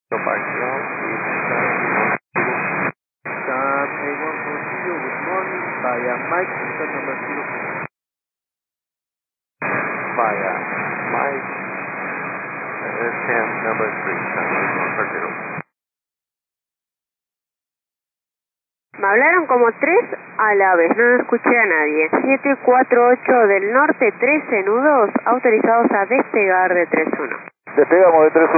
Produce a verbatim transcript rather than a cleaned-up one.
Park ground is Scan A one four zero, good morning, via Mike, Hotel number zero. Via Mike, Scan number three, Scan zero. Me hablaron como tres a la vez, no escuché a nadie. siete cuatro ocho del norte, trece nudos autorizados a despegar de tres uno. Despegamos de tres uno.